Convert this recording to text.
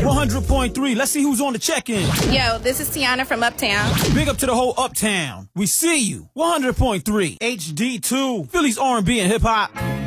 100.3. Let's see who's on the check-in. Yo, this is Tiana from Uptown. Big up to the whole Uptown. We see you. 100.3. HD2. Philly's R&B and hip-hop.